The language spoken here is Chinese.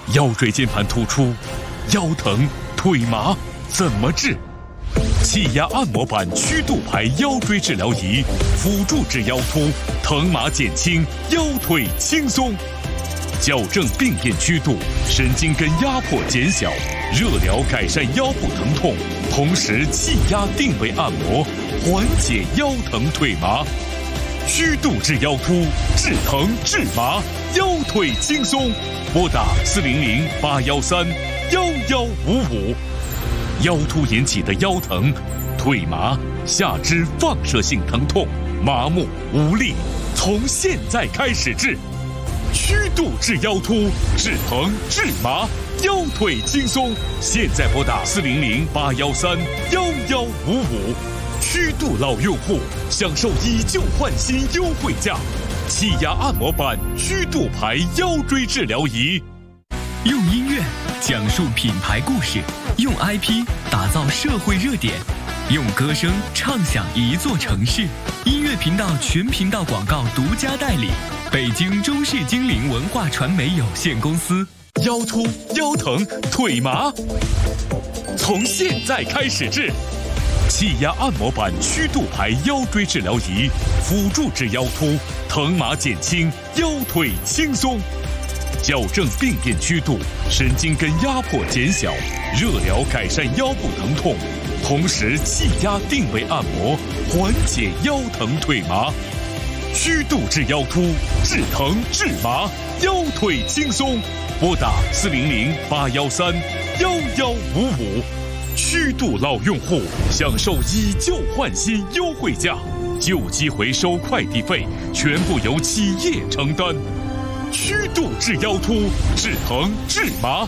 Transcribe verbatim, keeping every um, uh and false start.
腰椎间盘突出、腰疼、腿麻怎么治？气压按摩板曲度牌腰椎治疗仪，辅助治腰突，疼麻减轻，腰腿轻松。矫正病变曲度，神经根压迫减小，热疗改善腰部疼痛，同时气压定位按摩，缓解腰疼腿麻。曲度治腰突，治疼治麻，腰腿轻松。拨打四零零八幺三幺幺五五。腰突引起的腰疼、腿麻、下肢放射性疼痛、麻木无力，从现在开始治。曲度治腰突，治疼治麻，腰腿轻松。现在拨打四零零八幺三幺幺五五。曲度老用户享受以旧换新优惠价，气压按摩板曲度牌腰椎治疗仪。 用音乐讲述品牌故事，用 I P 打造社会热点，用歌声唱响一座城市。音乐频道全频道广告独家代理，北京中视精灵文化传媒有限公司。 腰突、腰疼、腿麻，从现在开始治。气压按摩板曲度牌腰椎治疗仪，辅助治腰突，疼麻减轻，腰腿轻松。矫正病变曲度，神经根压迫减小，热疗改善腰部疼痛，同时气压定位按摩，缓解腰疼腿麻。曲度治腰突，治疼治麻，腰腿轻松。拨打四零零八幺三幺幺五五。曲度老用户享受以旧换新优惠价，旧机回收快递费全部由企业承担。曲度治腰突，治疼治麻，